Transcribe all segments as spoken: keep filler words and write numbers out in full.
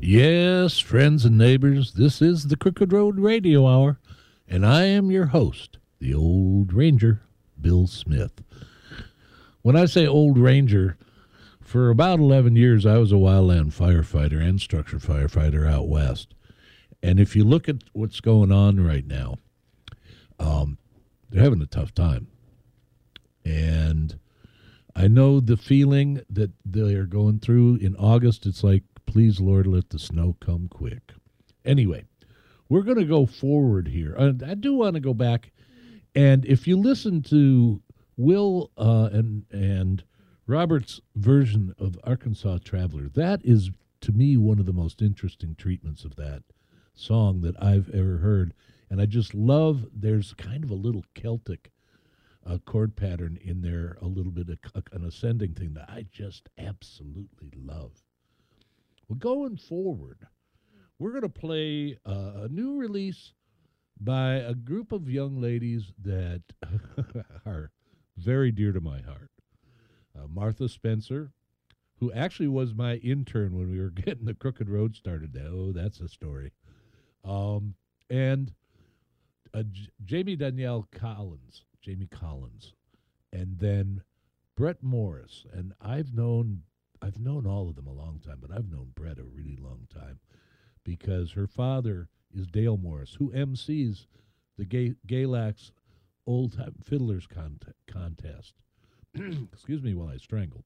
Yes, friends and neighbors, this is the Crooked Road Radio Hour, and I am your host, the Old Ranger, Bill Smith. When I say Old Ranger, for about eleven years I was a wildland firefighter and structure firefighter out west. And if you look at what's going on right now, um, they're having a tough time. And I know the feeling that they are going through in August. It's like, please, Lord, let the snow come quick. Anyway, we're going to go forward here. I, I do want to go back. And if you listen to Will uh, and and Robert's version of Arkansas Traveler, that is, to me, one of the most interesting treatments of that song that I've ever heard. And I just love, there's kind of a little Celtic uh, chord pattern in there, a little bit of an ascending thing that I just absolutely love. Well, going forward, we're going to play uh, a new release by a group of young ladies that are very dear to my heart. Uh, Martha Spencer, who actually was my intern when we were getting the Crooked Road started. Oh, that's a story. Um, and uh, J- Jamie Danielle Collins, Jamie Collins, and then Brett Morris. And I've known I've known all of them a long time, but I've known Brett a really long time because her father is Dale Morris, who M Cs the Gay, Galax Old Time Fiddlers cont- Contest. Excuse me while I strangle.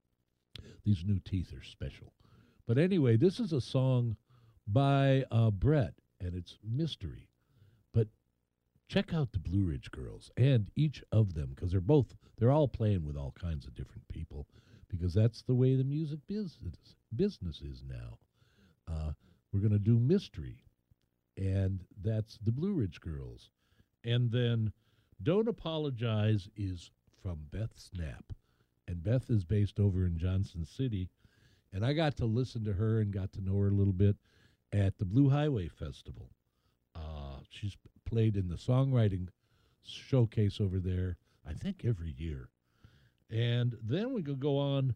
These new teeth are special. But anyway, this is a song by uh, Brett, and it's Mystery. But check out the Blue Ridge Girls and each of them, because they're both, they're all playing with all kinds of different people, because that's the way the music business, business is now. Uh, we're going to do Mystery, and that's the Blue Ridge Girls. And then Don't Apologize is from Beth Snap. And Beth is based over in Johnson City. And I got to listen to her and got to know her a little bit at the Blue Highway Festival. Uh, she's played in the songwriting showcase over there, I think, every year. And then we could go on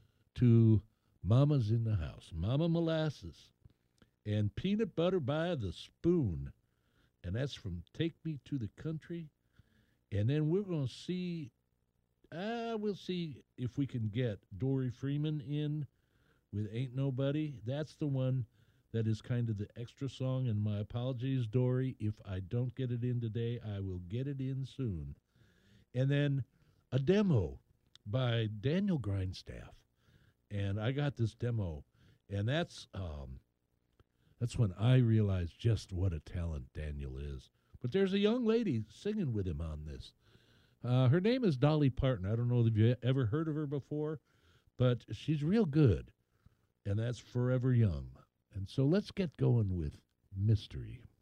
to Mama's in the House, Mama Molasses, and Peanut Butter by the Spoon. And that's from Take Me to the Country. And then we're going to see, uh, we'll see if we can get Dory Freeman in with Ain't Nobody. That's the one that is kind of the extra song. And my apologies, Dory. If I don't get it in today, I will get it in soon. And then a demo by Daniel Grindstaff. And I got this demo, and that's um, that's when I realized just what a talent Daniel is. But there's a young lady singing with him on this. Uh, her name is Dolly Parton. I don't know if you ever heard of her before, but she's real good, and that's Forever Young. And so let's get going with Mystery.